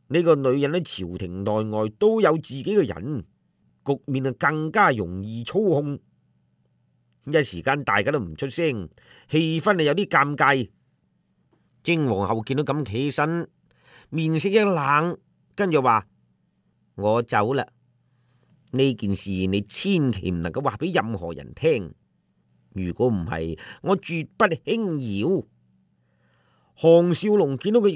呢個女人喺朝廷內外都有自己嘅人，局面啊更加容易操控。一時間大家都唔出聲，氣氛啊有啲尷尬。貞皇后見到咁企起身，面色一冷，跟住話：我走啦。呢件事你千祈唔能夠話俾任何人聽，如果唔係，我絕不輕饒。項少龍見到佢